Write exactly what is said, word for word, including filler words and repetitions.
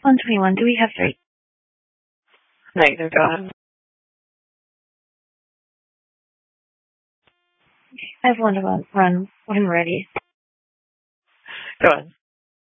one twenty-one. Do we have three? Negative. Go ahead. I have one to run when I'm ready. Go ahead.